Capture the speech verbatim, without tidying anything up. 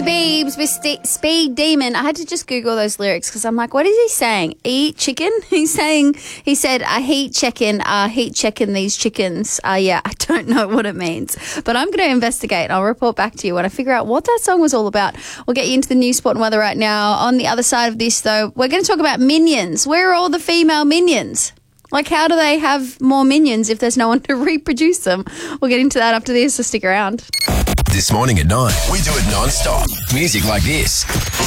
Biebs with St- Speed Demon. I had to just Google those lyrics because I'm like, what is he saying? Eat chicken? He's saying, he said, I heat checking, uh, heat checking these chickens. Uh, yeah, I don't know what it means, but I'm going to investigate. I'll report back to you when I figure out what that song was all about. We'll get you into the news, sport and weather right now. On the other side of this, though, we're going to talk about minions. Where are all the female minions? Like, how do they have more minions if there's no one to reproduce them? We'll get into that after this, so stick around. This morning at nine, we do it non-stop. Music like this.